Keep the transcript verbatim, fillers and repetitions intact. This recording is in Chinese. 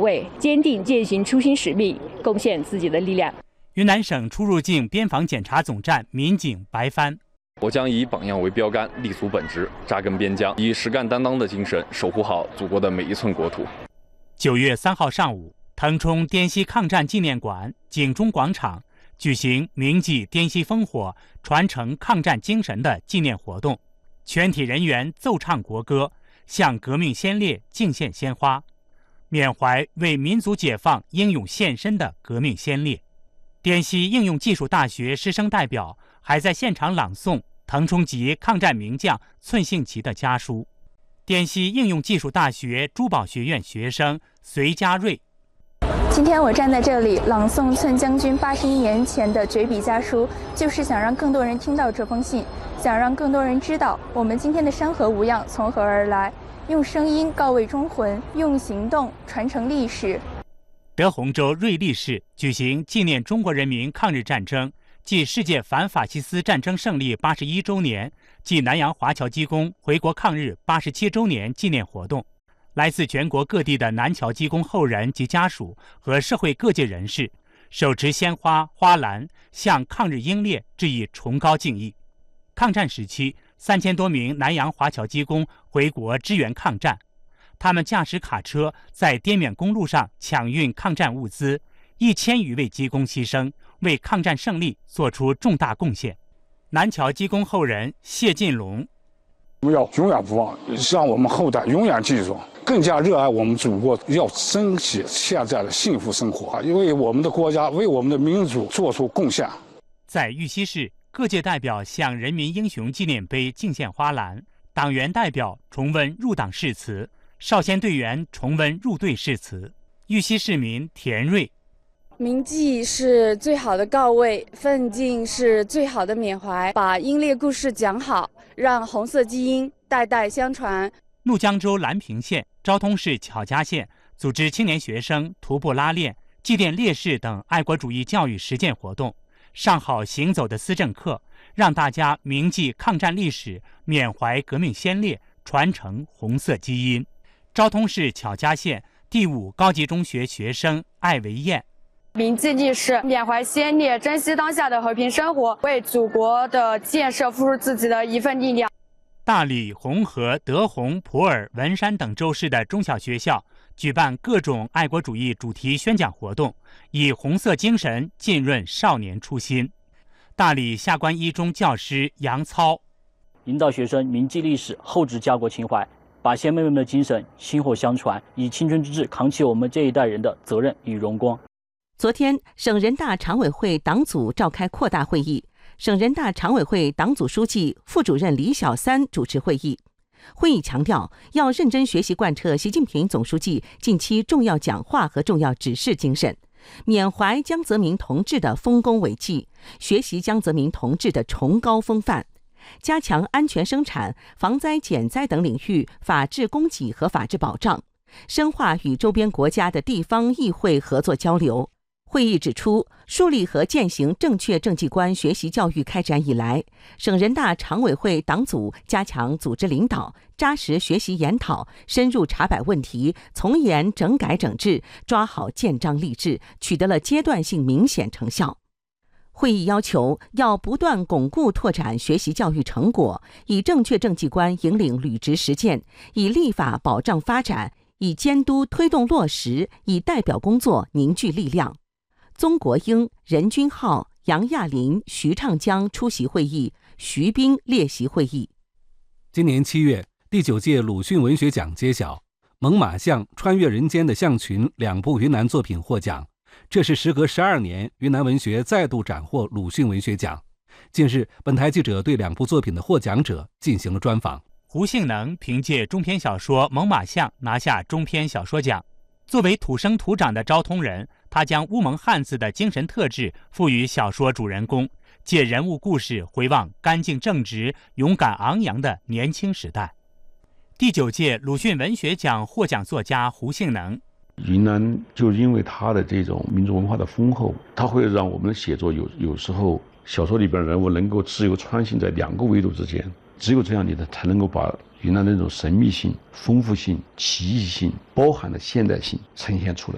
位，坚定践行初心使命，贡献自己的力量。 云南省出入境边防检查总站民警白帆： 我将以榜样为标杆，立足本职，扎根边疆，以实干担当的精神守护好祖国的每一寸国土。 九月三号上午，腾冲滇西抗战纪念馆警钟广场举行铭记滇西烽火、传承抗战精神的纪念活动，全体人员奏唱国歌，向革命先烈敬献鲜花，缅怀为民族解放英勇献身的革命先烈。滇西应用技术大学师生代表还在现场朗诵腾冲籍抗战名将寸幸奇的家书。滇西应用技术大学珠宝学院学生隋家瑞： 今天我站在这里朗诵寸将军八十一年前的绝笔家书，就是想让更多人听到这封信，想让更多人知道我们今天的山河无恙从何而来，用声音告慰忠魂，用行动传承历史。 德宏州瑞丽市举行纪念中国人民抗日战争暨世界反法西斯战争胜利八十一周年暨南洋华侨机工回国抗日八十七周年纪念活动。来自全国各地的南侨机工后人及家属和社会各界人士手持鲜花、花篮，向抗日英烈致以崇高敬意。抗战时期，三千多名南洋华侨机工回国支援抗战。他们驾驶卡车在滇缅公路上抢运抗战物资，一千余位机工牺牲，为抗战胜利做出重大贡献。南侨机工后人谢进龙： 我们要永远不忘，让我们后代永远记住，更加热爱我们祖国，要珍惜现在的幸福生活，为我们的国家、为我们的民族做出贡献。 在玉溪市，各界代表向人民英雄纪念碑敬献花篮，党员代表重温入党誓词，少先队员重温入队誓词。玉溪市民田瑞： 铭记是最好的告慰，奋进是最好的缅怀，把英烈故事讲好，让红色基因代代相传。 怒江州兰平县、昭通市巧家县组织青年学生徒步拉练、祭奠烈士等爱国主义教育实践活动，上好行走的思政课，让大家铭记抗战历史，缅怀革命先烈，传承红色基因。昭通市巧家县第五高级中学学生艾维燕： 铭记历史，缅怀先烈，珍惜当下的和平生活，为祖国的建设付出自己的一份力量。 大理、红河、德宏、普洱、文山等州市的中小学校举办各种爱国主义主题宣讲活动，以红色精神浸润少年初心。大理下关一中教师杨操： 引导学生铭记历史，厚植家国情怀，把先辈们的精神薪火相传，以青春之志扛起我们这一代人的责任与荣光。 昨天，省人大常委会党组召开扩大会议，省人大常委会党组书记、副主任李小三主持会议。会议强调，要认真学习贯彻习近平总书记近期重要讲话和重要指示精神，缅怀江泽民同志的丰功伟绩，学习江泽民同志的崇高风范，加强安全生产、防灾减灾等领域法治供给和法治保障，深化与周边国家的地方议会合作交流。会议指出，树立和践行正确政绩观学习教育开展以来，省人大常委会党组加强组织领导，扎实学习研讨，深入查摆问题，从严整改整治，抓好建章立制，取得了阶段性明显成效。会议要求要不断巩固拓展学习教育成果，以正确政绩观引领履职实践，以立法保障发展，以监督推动落实，以代表工作凝聚力量。宗国英、任君浩、杨亚林、徐畅江出席会议，徐斌列席会议。 今年七月，第九届鲁迅文学奖揭晓，《猛犸象》《穿越人间的象群》两部云南作品获奖，这是时隔十二年，云南文学再度斩获鲁迅文学奖。近日，本台记者对两部作品的获奖者进行了专访。 胡杏能凭借中篇小说《猛犸象》拿下中篇小说奖。作为土生土长的昭通人，他将乌蒙汉字的精神特质赋予小说主人公，借人物故事回望干净正直、勇敢昂扬的年轻时代。第九届鲁迅文学奖获奖作家胡杏能： 云南就因为它的这种民族文化的丰厚，它会让我们的写作有有时候小说里边人物能够自由穿行在两个维度之间，只有这样，你的才能够把云南那种神秘性、丰富性、奇异性、包含的现代性呈现出来。